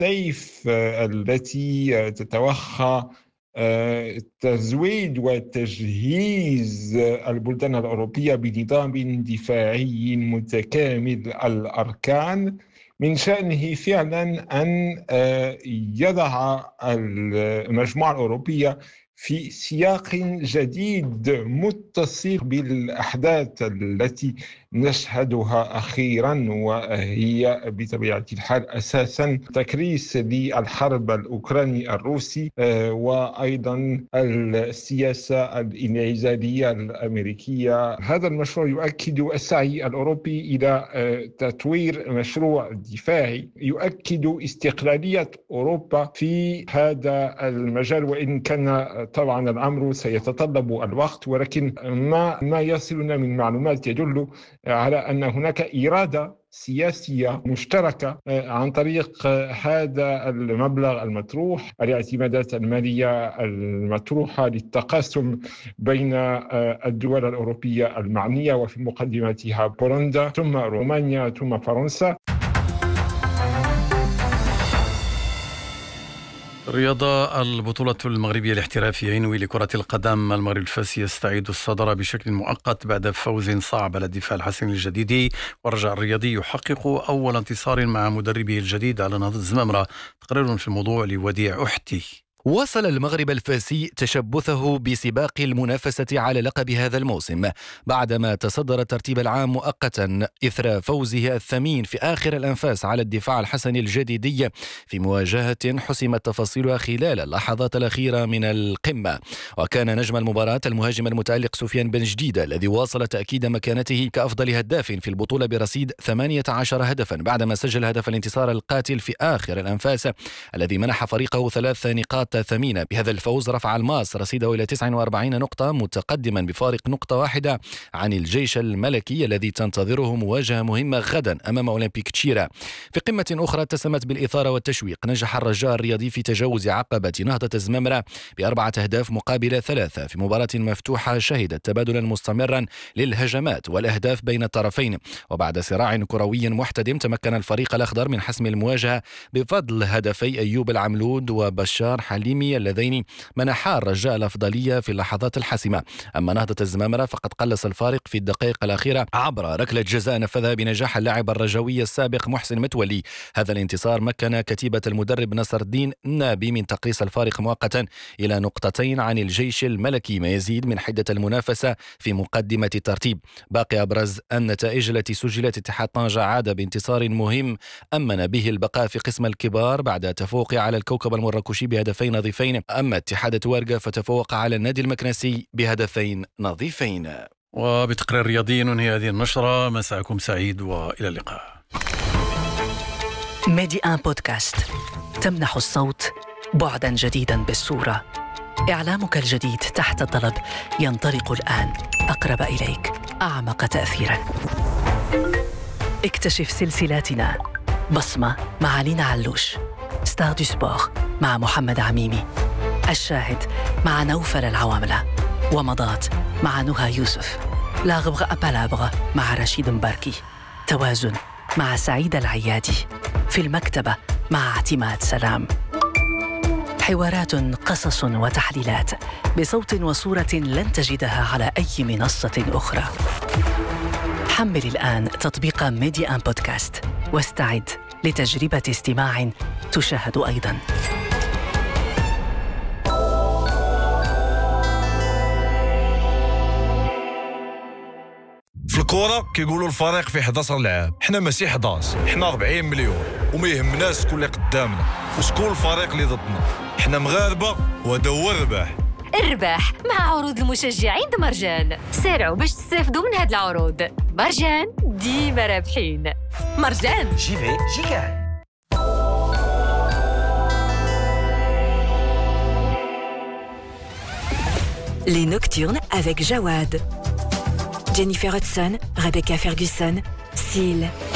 السيف التي تتوخى تزويد وتجهيز البلدان الأوروبية بنظام دفاعي متكامل الأركان، من شأنه فعلا أن يضع المجموعة الأوروبية في سياق جديد متصل بالأحداث التي نشهدها أخيرا، وهي بطبيعة الحال أساسا تكريس للحرب الأوكراني الروسي، وأيضا السياسة الانعزالية الأمريكية. هذا المشروع يؤكد السعي الأوروبي إلى تطوير مشروع دفاعي يؤكد استقلالية أوروبا في هذا المجال، وإن كان طبعا الأمر سيتطلب الوقت، ولكن ما يصلنا من معلومات يدل على أن هناك إرادة سياسية مشتركة عن طريق هذا المبلغ المطروح، الاعتمادات المالية المطروحة للتقاسم بين الدول الأوروبية المعنية، وفي مقدمتها بولندا ثم رومانيا ثم فرنسا. رياضة. البطولة المغربية الاحترافية ينوي لكرة القدم المغرب الفاسي يستعيد الصدارة بشكل مؤقت بعد فوز صعب على الدفاع الحسني الجديدي، ورجع الرياضي يحقق أول انتصار مع مدربه الجديد على نهضة الزمامرة. تقرير في الموضوع لوديع أحتي. واصل المغرب الفاسي تشبثه بسباق المنافسة على لقب هذا الموسم بعدما تصدر الترتيب العام مؤقتا إثر فوزه الثمين في آخر الأنفاس على الدفاع الحسني الجديدي في مواجهة حسمت تفاصيلها خلال اللحظات الأخيرة من القمة. وكان نجم المباراة المهاجم المتألق سفيان بن جديدة الذي واصل تأكيد مكانته كأفضل هداف في البطولة برصيد 18 هدفا بعدما سجل هدف الانتصار القاتل في آخر الأنفاس الذي منح فريقه 3 نقاط ثمينة. بهذا الفوز رفع الماس رصيده إلى 49 نقطة متقدما بفارق نقطة واحدة عن الجيش الملكي الذي تنتظره مواجهة مهمة غدا أمام أولمبيك تشيرا. في قمة أخرى اتسمت بالإثارة والتشويق نجح الرجاء الرياضي في تجاوز عقبة نهضة الزمامرة ب4 أهداف مقابل 3 في مباراة مفتوحة شهدت تبادلا مستمرا للهجمات والأهداف بين الطرفين. وبعد صراع كروي محتدم تمكن الفريق الأخضر من حسم المواجهة بفضل هدفي أيوب العملود وبشار حليمي اللذين منحا الرجاء الأفضلية في اللحظات الحاسمة. أما نهضة الزمامرة فقد قلص الفارق في الدقائق الأخيرة عبر ركلة جزاء نفذها بنجاح اللاعب الرجاوي السابق محسن متولي. هذا الانتصار مكن كتيبة المدرب نصر الدين النابي من تقليص الفارق مؤقتا إلى 2 نقطة عن الجيش الملكي، ما يزيد من حدة المنافسة في مقدمة الترتيب. باقي أبرز النتائج التي سجلت: اتحاد طنجة عاد بانتصار مهم أمن به البقاء في قسم الكبار بعد تفوق على الكوكب المراكشي بهدفين نظيفين. أما اتحاد توارقة فتفوق على النادي المكنسي بهدفين نظيفين. وبتقرير رياضي ننهي هذه النشرة. مساءكم سعيد وإلى اللقاء. ميدي آن بودكاست تمنح الصوت بعدا جديدا بالصورة. إعلامك الجديد تحت الطلب ينطلق الآن أقرب إليك، أعمق تأثيرا. اكتشف سلسلاتنا: بصمة مع لينا علوش، ستار دو سبور مع محمد عميمي، الشاهد مع نوفل العواملة، ومضات مع نهى يوسف، لا غبغ أبالابغ مع رشيد مباركي، توازن مع سعيد العيادي، في المكتبة مع اعتماد سلام. حوارات، قصص وتحليلات بصوت وصورة لن تجدها على أي منصة أخرى. حمل الآن تطبيق ميدي آن بودكاست واستعد لتجربة استماع تشاهد أيضاً. في الكورة كيقولوا الفريق في 11 لاعب، حنا ماشي 11، حنا 40 مليون، وما يهمناش شكون اللي قدامنا وشكون الفريق اللي ضدنا. حنا مغاربة وهذا هو الرباح. الرباح مع عروض المشجعين مرجان. سارعوا باش تستافدوا من هاد العروض. مرجان ديما رابحين. مرجان j'y gagne. Les Nocturnes avec Jawad, Jennifer Hudson, Rebecca Ferguson, Seal,